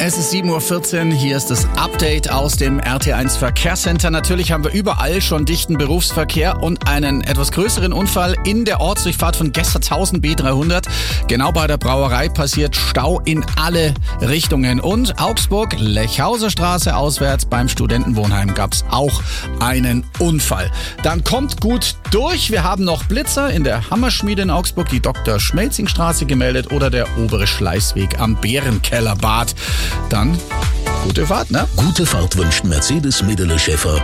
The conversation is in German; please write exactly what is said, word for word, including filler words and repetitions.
Es ist sieben Uhr vierzehn, hier ist das Update aus dem R T eins Verkehrscenter. Natürlich haben wir überall schon dichten Berufsverkehr und einen etwas größeren Unfall in der Ortsdurchfahrt von Gessertshausen B dreihundert. Genau bei der Brauerei passiert Stau in alle Richtungen. Und Augsburg, Lechhauser Straße auswärts beim Studentenwohnheim gab es auch einen Unfall. Dann kommt gut durch. Wir haben noch Blitzer in der Hammerschmiede in Augsburg, die Doktor Schmelzing-Straße gemeldet oder der obere Schleißweg am Bärenkellerbad. Dann gute Fahrt, ne? Gute Fahrt wünscht Mercedes Medele Schäfer